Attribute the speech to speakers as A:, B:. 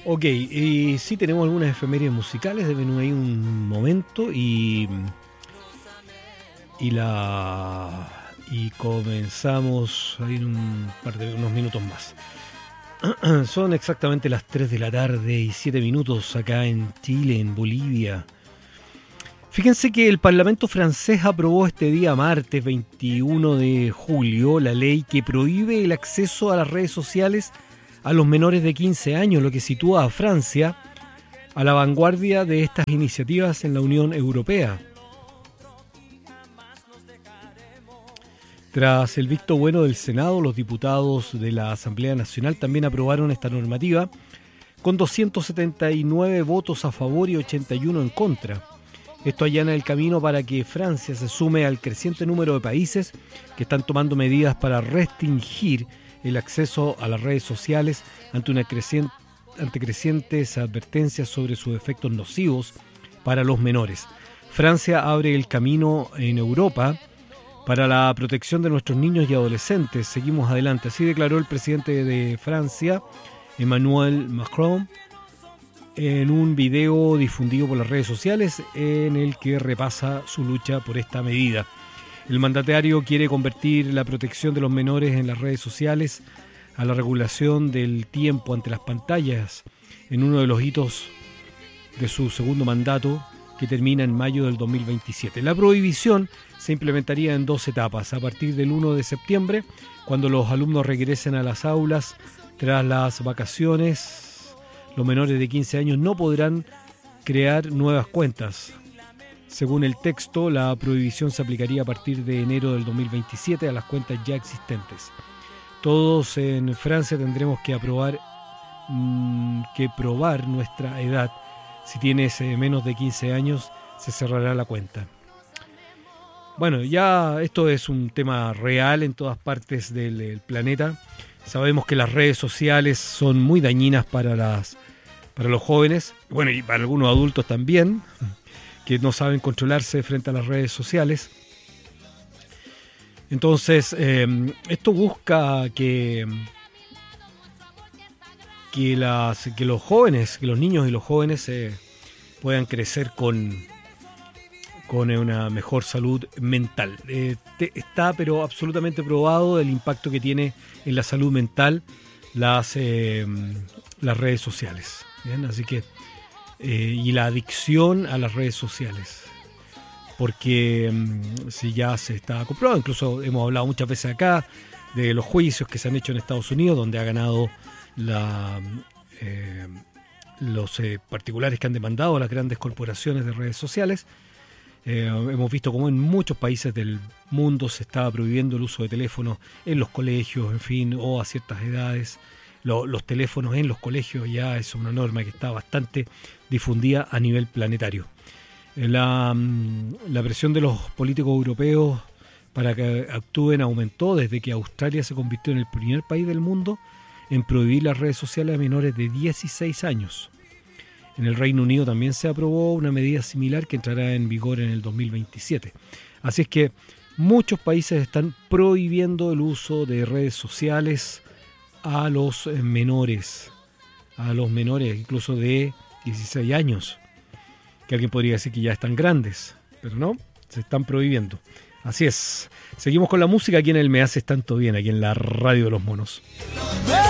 A: Ok, y sí tenemos algunas efemérides musicales, deben ahí un momento y comenzamos ahí en unos minutos más. Son exactamente las 3 de la tarde y 7 minutos acá en Chile, en Bolivia. Fíjense que el Parlamento francés aprobó este día martes 21 de julio la ley que prohíbe el acceso a las redes sociales a los menores de 15 años, lo que sitúa a Francia a la vanguardia de estas iniciativas en la Unión Europea. Tras el visto bueno del Senado, los diputados de la Asamblea Nacional también aprobaron esta normativa con 279 votos a favor y 81 en contra. Esto allana el camino para que Francia se sume al creciente número de países que están tomando medidas para restringir el acceso a las redes sociales ante crecientes advertencias sobre sus efectos nocivos para los menores. Francia abre el camino en Europa para la protección de nuestros niños y adolescentes. Seguimos adelante. Así declaró el presidente de Francia, Emmanuel Macron, en un video difundido por las redes sociales en el que repasa su lucha por esta medida. El mandatario quiere convertir la protección de los menores en las redes sociales a la regulación del tiempo ante las pantallas en uno de los hitos de su segundo mandato, que termina en mayo del 2027. La prohibición se implementaría en 2 etapas. A partir del 1 de septiembre, cuando los alumnos regresen a las aulas tras las vacaciones, los menores de 15 años no podrán crear nuevas cuentas. Según el texto, la prohibición se aplicaría a partir de enero del 2027 a las cuentas ya existentes. Todos en Francia tendremos que probar nuestra edad. Si tienes menos de 15 años, se cerrará la cuenta. Bueno, ya esto es un tema real en todas partes del planeta. Sabemos que las redes sociales son muy dañinas para los jóvenes, bueno, y para algunos adultos también, que no saben controlarse frente a las redes sociales. Entonces, esto busca que los jóvenes, que los niños y los jóvenes puedan crecer con una mejor salud mental. Está pero absolutamente probado el impacto que tiene en la salud mental las redes sociales. ¿Bien? Así que y la adicción a las redes sociales, porque si ya se está comprobado, incluso hemos hablado muchas veces acá de los juicios que se han hecho en Estados Unidos, donde ha ganado los particulares que han demandado a las grandes corporaciones de redes sociales. Hemos visto cómo en muchos países del mundo se está prohibiendo el uso de teléfonos en los colegios, en fin, o a ciertas edades. Los teléfonos en los colegios ya es una norma que está bastante difundida a nivel planetario. La presión de los políticos europeos para que actúen aumentó desde que Australia se convirtió en el primer país del mundo en prohibir las redes sociales a menores de 16 años. En el Reino Unido también se aprobó una medida similar que entrará en vigor en el 2027. Así es que muchos países están prohibiendo el uso de redes sociales a los menores incluso de 16 años, que alguien podría decir que ya están grandes, pero no, se están prohibiendo. Así es. Seguimos con la música aquí en el Me Haces Tanto Bien, aquí en la Radio de los Monos.